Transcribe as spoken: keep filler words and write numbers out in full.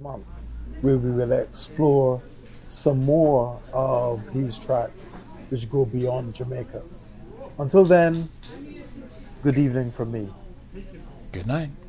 month, where we will explore some more of these tracks which go beyond Jamaica. Until then, good evening from me. Good night.